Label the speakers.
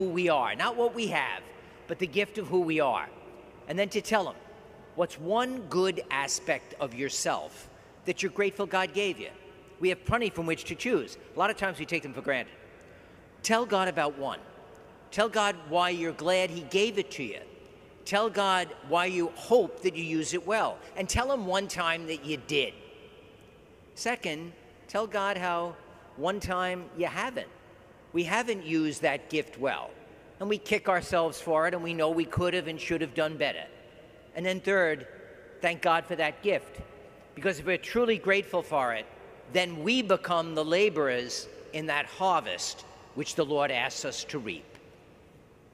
Speaker 1: who we are, not what we have, but the gift of who we are. And then to tell them, what's one good aspect of yourself that you're grateful God gave you? We have plenty from which to choose. A lot of times we take them for granted. Tell God about one. Tell God why you're glad He gave it to you. Tell God why you hope that you use it well. And tell Him one time that you did. Second, tell God how one time you haven't. We haven't used that gift well. And we kick ourselves for it, and we know we could have and should have done better. And then third, thank God for that gift. Because if we're truly grateful for it, then we become the laborers in that harvest which the Lord asks us to reap.